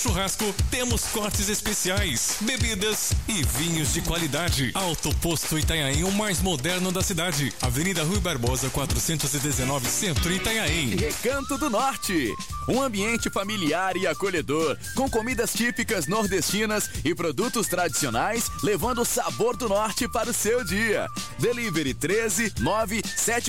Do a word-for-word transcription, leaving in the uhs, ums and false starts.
Churrasco, temos cortes especiais, bebidas e vinhos de qualidade. Alto Posto Itanhaém, o mais moderno da cidade. Avenida Rui Barbosa, quatrocentos e dezenove, Centro, Itanhaém. Recanto do Norte, um ambiente familiar e acolhedor, com comidas típicas nordestinas e produtos tradicionais, levando o sabor do norte para o seu dia. Delivery treze nove sete